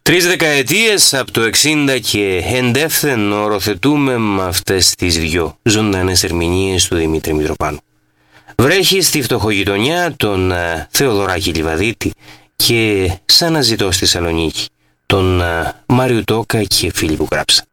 3 δεκαετίες από το 60 και εντεύθεν οροθετούμε με αυτές τις δυο ζωντανές ερμηνείες του Δημήτρη Μητροπάνου. Βρέχει στη φτωχογειτονιά τον Θεοδωράκη Λιβαδίτη και σαν να ζητώ στη Σαλονίκη τον Μάριο Τόκα και φίλοι που γράψαν.